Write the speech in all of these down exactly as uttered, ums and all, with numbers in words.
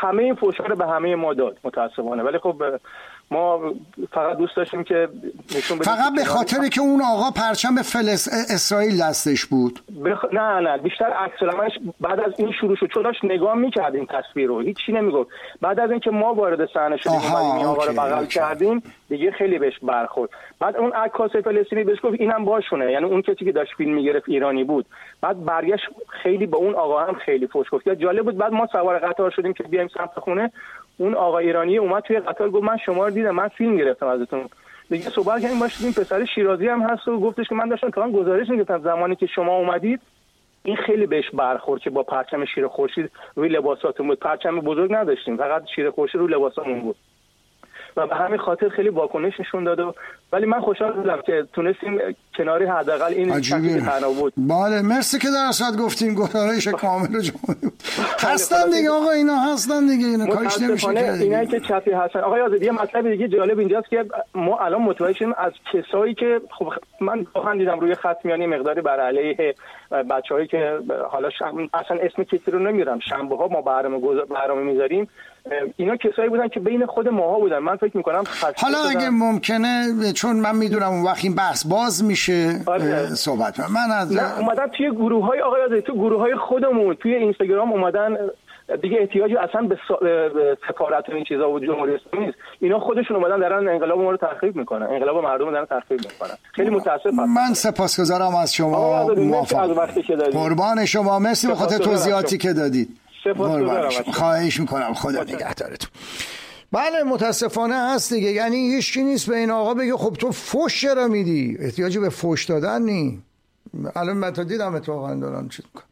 همه این فحش‌ها رو به همه ما داد متاسفانه. ولی خب ما فقط دوست داشتیم که نشون بدیم فقط به خاطر که اون آقا پرچم فلس اسرائیل دستش بود. بخ... نه نه بیشتر عکس العملش بعد از این شروع شد، چون داشت نگاه می‌کرد این تصویر رو، هیچ چی نمیگفت. بعد از اینکه ما وارد صحنه شدیم اومدیم این آقا رو بغل کردیم دیگه خیلی بهش برخورد. بعد اون عکاس فلسطینی بهش گفت اینم باشونه، یعنی اون کسی که داشت فیلم میگرفت ایرانی بود. بعد برگشت خیلی با اون آقا هم خیلی فحش گفت. جالب بود. بعد ما سوار قطار شدیم که بیایم سمت خونه، اون آقا ایرانی اومد توی قطار گفت من شما رو دیدم، من فیلم گرفتم ازتون. دیگه صحبت کردیم باش، دیدیم پسر شیرازی هم هست و گفتش که من داشتم تا گزارش می‌گرفتم زمانی که شما اومدید. این خیلی بهش برخورد که با پرچم شیر خورشید روی لباساتون بود. پرچم بزرگ نداشتیم، فقط شیر خورشید روی لباسامون بود و به همین خاطر خیلی واکنش نشون داد. ولی من خوشحال بودم که تونستیم کناری حداقل این چیزی تناوب. بله مرسی که در اصل گفتین گزارش کامل و جامع. هستن دیگه آقا، اینا هستن دیگه، اینا کاریش نمیشه کرد. اینایی که چپی هستن. آقای آزادی یه مطلب دیگه جالب اینجاست که ما الان متوجه شدیم از کسایی که خب من واقعا دیدم روی خط میانی مقداری بر علیه بچه‌هایی که حالا شم... اصلا اسم کسی رو نمیارم، شنبه‌ها ما برنامه گذار... برنامه میذاریم، اینا کسایی بودن که بین خود ماها بودن. من فکر می‌کنم حالا اگه ممکنه، چون من میدونم اون وقت این بحث باز میشه آره. صحبت من, من از نه اومدن توی گروه‌های آقای آزادی، تو گروه‌های خودمون توی اینستاگرام اومدن دیگه، احتیاجی اصلا به سفارت و این چیزا و جمهوری اسلامی نیست. اینا خودشون اومدن دارن انقلاب ما رو تخریب میکنن، انقلاب مردم دارن تخریب میکنن. خیلی متاسفم. من سپاسگزارم از شما، موافقم. قربان شما، مرسی به خاطر توضیحاتی که دادید. خواهش میکنم، خدا نگهدارتون. بله متاسفانه هست دیگه، یعنی هیچ کی نیست به این آقا بگه خب تو فحش چرا میدی، احتیاجی به فحش دادن نی. الان من تا دیدم اتفاقا دارن چیز میکنن.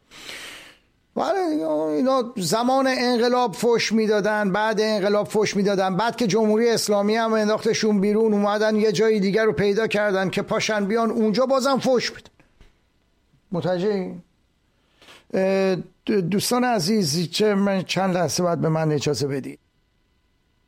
بله اینا زمان انقلاب فحش میدادن، بعد انقلاب فحش میدادن، بعد که جمهوری اسلامی هم انداختشون بیرون اومدن یه جای دیگر رو پیدا کردن که پاشن بیان اونجا بازم فحش بدن. متوجه؟ دوستان عزیز چه من چند لحظه بعد به من اجازه بدید.